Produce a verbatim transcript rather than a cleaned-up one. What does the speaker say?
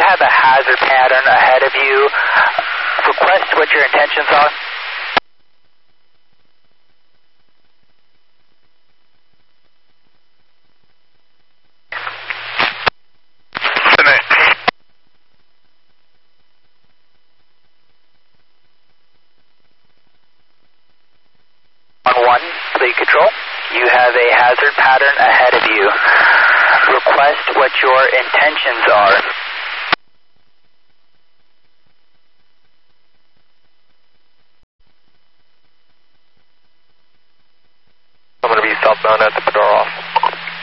have a hazard pattern ahead of you. Request what your intentions are. On one, fleet control. You have a hazard pattern ahead of you. Request what your intentions are. I'm going to be southbound at the